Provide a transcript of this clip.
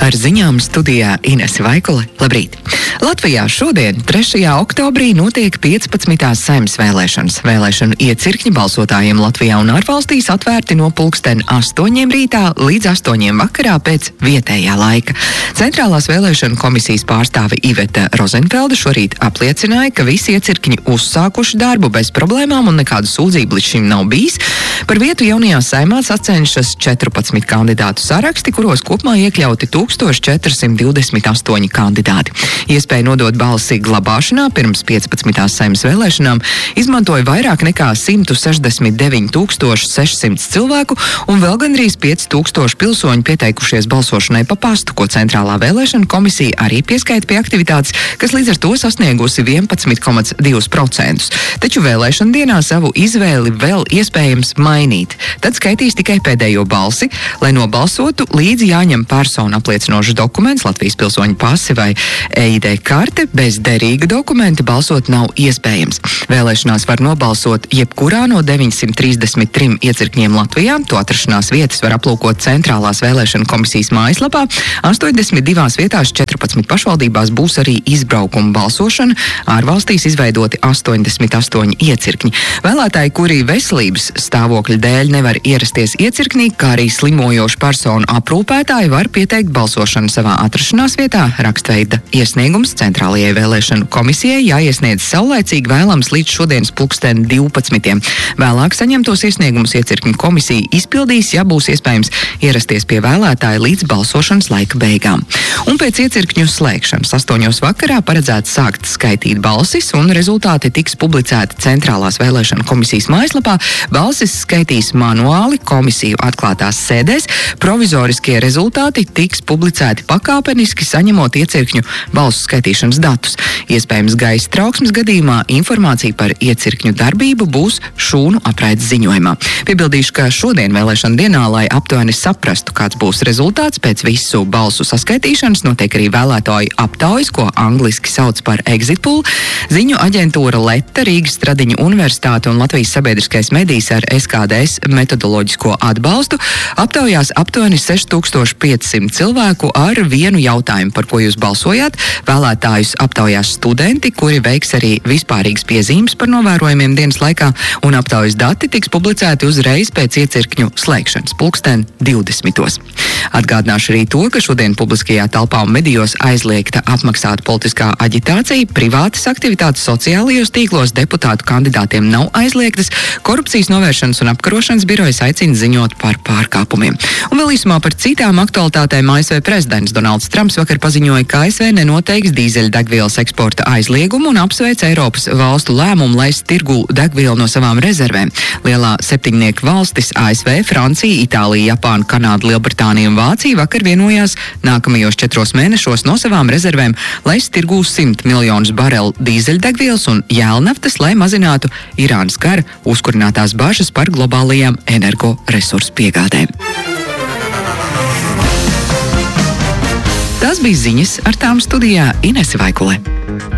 Ar ziņām studijā Inese Vaikule. Labrīt! Latvijā šodien, 3. oktobrī, notiek 15. Saeimas vēlēšanas. Vēlēšanu iecirkņi balsotājiem Latvijā un ārvalstīs atvērti no 8:00 rītā līdz 8:00 vakarā pēc vietējā laika. Centrālās vēlēšanu komisijas pārstāve Iveta Rozenfelda šorīt apliecināja, ka visi iecirkņi uzsākuši darbu bez problēmām un nekādu sūdzību līdz šim nav bijis. Par vietu jaunajā saimā sacenšas 14 kandidātu saraksti, kuros kopumā iekļauti 1428 kandidāti. Iespēja nodot balsi glabāšanā pirms 15. Saeimas vēlēšanām izmantoja vairāk nekā 169 600 cilvēku un vēl gandrīz 5000 pilsoņu pieteikušies balsošanai pa pastu, ko Centrālā vēlēšana komisija arī pieskaita pie aktivitātes, kas līdz ar to sasniegusi 11,2%. Taču vēlēšana dienā savu izvēli vēl iespējams mainīt. Tad skaitīs tikai pēdējo balsi. Lai nobalsotu, līdzi jāņem personu apliecinošs dokuments, Latvijas pilsoņu pasi vai EID karte. Bez derīga dokumenta balsot nav iespējams. Vēlēšanās var nobalsot jebkurā no 933 iecirkņiem Latvijā. To atrašanās vietas var aplūkot Centrālās vēlēšana komisijas mājaslapā. 82 vietās 14 pašvaldībās būs arī izbraukuma balsošana. Ārvalstīs izveidoti 88 iecirkņi. Vēlētāji, kuri veselības stāvokļa dēļ nevar ierasties iecirknī, kā arī slimojošu personu aprūpētāji var pieteikt balsošanu savā atrašanās vietā. Rakstveida iesniegums Centrālajai vēlēšanu komisijai jāiesniedz saulēcīgi vēlams līdz šodienas 12:00. Vēlāk saņemtos iesniegumus iecirkņu komisija izpildīs, ja būs iespējams ierasties pie vēlētāja līdz balsošanas laika beigām. Un pēc iecirkņu slēgšanas 8:00 vakarā paredzēts sākt skaitīt balsis, un rezultāti tiks publicēti Centrālās vēlēšana komisijas mājaslapā. Balsis skaitīs manuāli komisiju atklātās sēdēs. Provizoriskie rezultāti tiks publicēti pakāpeniski, saņemot iecirkņu balsu skaitīšanas datus. Iespējams gaisa trauksmes gadījumā informācija par iecirkņu darbību būs šūnu apraides ziņojumā. Piebildīšu, ka šodien vēlēšana dienā, lai aptuveni saprastu, kāds būs rezultāts pēc visu balsu saskaitīšanas, notiek arī vēlētāju aptaujas, ko angliski sauc par exit poll. Ziņu aģentūra Leta, Rīgas Stradiņu universitāte un Latvijas sabiedriskais medijs ar SKDS metodoloģisko atbalstu aptaujās aptuveni 6500 cilvēku ar vienu jautājumu, par ko jūs balsojāt. Vēlētājus aptaujās studenti, kuri veiks arī vispārīgas piezīmes par novērojumiem dienas laikā, un aptaujas dati tiks publicēti uzreiz pēc iecirkņu slēgšanas 20:20. Atgādināšu arī to, ka šodien publiskajā telpā un medijos aizliegta apmaksāta politiskā aģitācija, privātas aktivitātes sociālajos tīklos deputātu kandidātiem nav aizliegtas. Korupcijas novēršanas un apkarošanas birojas aicina ziņot par pārkāpumiem. Un vēl īsumā par citām aktualitātēm. ASV prezidents Donalds Trumps vakar paziņoja, ka ASV nenoteiks dīzeļdegvielas eksporta aizliegumu un apsveic Eiropas valstu lēmumu laist tirgū degvielu no savām rezervēm. Lielā septiņnieku valstis ASV, Francija, Itālija, Japāna, Kanāda, Lielbritānija un Vācija vakar vienojās nākamajos 4 mēnešos no savām rezervēm laist tirgū 100 miljonus barelu dīzeļdegvielas un jēlnaftas, lai mazinātu Irānas kara uzkurinātās bažas par globālajām energoresursu piegādēm. Tas bija ziņas, ar tām studijā Inese Vaikule.